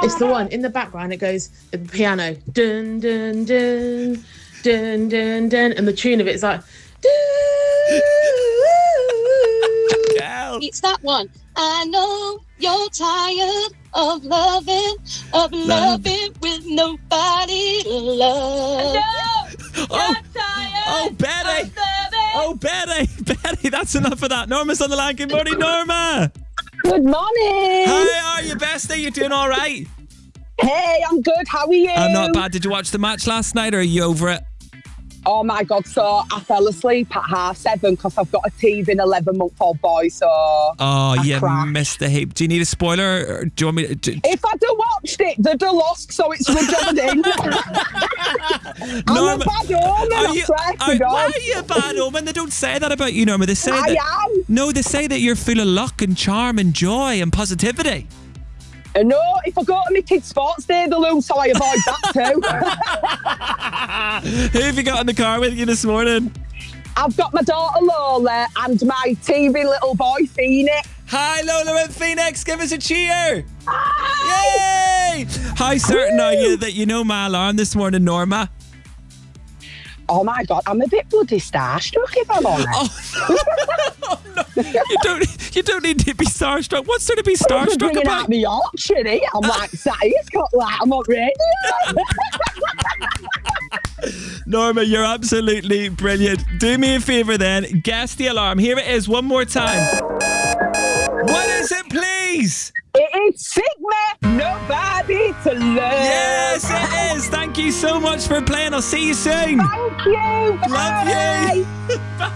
It's the one in the background. It goes the piano, dun dun dun dun dun dun, and the tune of it is like. Gal. It's that one. I know you're tired of loving with nobody to love. Oh, Betty. Oh, Betty, that's enough of that. Norma's on the line. Good morning, Norma. Good morning. How are you, bestie? You doing all right? Hey, I'm good. How are you? I'm not bad. Did you watch the match last night, or are you over it? Oh my God, so I fell asleep at 7:30 because I've got a teething 11-month-old boy, so Oh, I you crashed. missed the heap. Do you need a spoiler, or do you want me to... If I'd have watched it, they'd have lost, so it's good job I didn't. I'm a bad omen, I swear to God. Why are you a bad omen? They don't say that about you, Norma. They say I that... am. No, they say that you're full of luck and charm and joy and positivity. No, if I go to my kids' sports day, they lose, so I avoid that too. Who have you got in the car with you this morning? I've got my daughter Lola and my teething little boy Phoenix. Hi, Lola and Phoenix. Give us a cheer. Hi. Yay! How certain are you that you know my alarm this morning, Norma? Oh my God, I'm a bit bloody starstruck if I'm honest. Oh, no. You don't need to be starstruck. What's there to be starstruck bringing about? out me Yorkshire, eh? I'm like, he's got like, I'm not ready. Norma, you're absolutely brilliant. Do me a favour then. Guess the alarm. Here it is one more time. What is it, please? It is Sigma, nobody to love. Yes, it is. Thank you so much for playing. I'll see you soon. Thank you. Love Bye. you.